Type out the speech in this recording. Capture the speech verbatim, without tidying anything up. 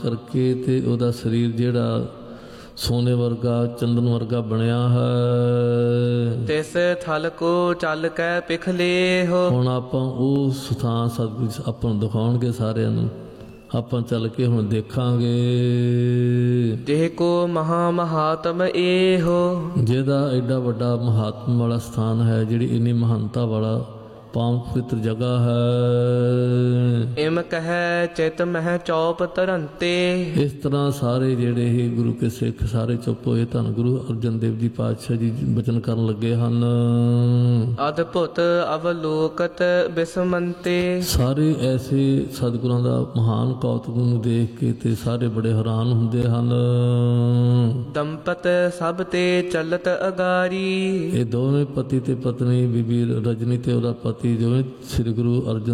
ਕਰਕੇ ਤੇ ਉਹਦਾ ਸਰੀਰ ਜਿਹੜਾ ਸੋਨੇ ਵਰਗਾ ਚੰਦਨ ਵਰਗਾ ਬਣਿਆ ਹੈ। ਤਿਸ ਥਲ ਕੋ ਚੱਲ ਕੈ ਪਿਖ ਲੇਹੁ। ਹੁਣ ਆਪਾਂ ਉਸ ਥਾਂ ਸਤਿਗੁਰੂ ਆਪਾਂ ਨੂੰ ਦਿਖਾਉਣਗੇ ਸਾਰਿਆਂ ਨੂੰ, ਆਪਾਂ ਚੱਲ ਕੇ ਹੁਣ ਦੇਖਾਂਗੇ। ਜਿਹ ਕੋ ਮਹਾ ਮਹਾਤਮ ਏਹੁ। ਜਿਹਦਾ ਐਡਾ ਵੱਡਾ ਮਹਾਤਮ ਵਾਲਾ ਸਥਾਨ ਹੈ, ਜਿਹੜੀ ਇੰਨੀ ਮਹਾਨਤਾ ਵਾਲਾ ਪਾਵਨ ਪਵਿੱਤਰ ਜਗ੍ਹਾ ਹੈ। ਇਮ ਕਹੈ ਚਿਤ ਮਹਿ ਚੌਪ ਧਰੰਤੇ। ਇਸ ਤਰ੍ਹਾਂ ਸਾਰੇ ਜਿਹੜੇ ਹੀ ਗੁਰੂ ਕੇ ਸਿੱਖ ਸਾਰੇ ਚੁੱਪ ਹੋਏ। ਧੰਨ ਗੁਰੂ ਅਰਜਨ ਦੇਵ ਜੀ ਪਾਤਸ਼ਾਹ ਜੀ ਬਚਨ ਕਰਨ ਲੱਗੇ ਹਨ। ਅਦਭੁਤ ਅਵਲੋਕਤ ਬਿਸਮੰਤੇ। ਸਾਰੇ ਐਸੇ ਸਤਿਗੁਰਾਂ ਦਾ ਮਹਾਨ ਕੌਤਕ ਨੂੰ ਦੇਖ ਕੇ ਤੇ ਸਾਰੇ ਬੜੇ ਹੈਰਾਨ ਹੁੰਦੇ ਹਨ। ਦੰਪਤ ਸਭ ਤੇ ਚਲਤ ਅਗਾਰੀ। ਇਹ ਦੋਵੇਂ ਪਤੀ ਤੇ ਪਤਨੀ, ਬੀਬੀ ਰਜਨੀ ਤੇ ਉਹਦਾ ਪਤੀ, ਦੋਵੇਂ ਸ੍ਰੀ ਗੁਰੂ ਅਰਜਨ